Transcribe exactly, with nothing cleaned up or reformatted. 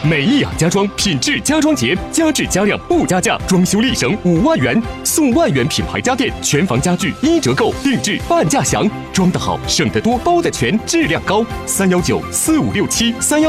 美丽雅家装品质家装节，加质加量不加价，装修立省五万元，送万元品牌家电，全房家具一折购，定制半价享，装得好，省得多，包得全，质量高。三幺九四五六七三幺。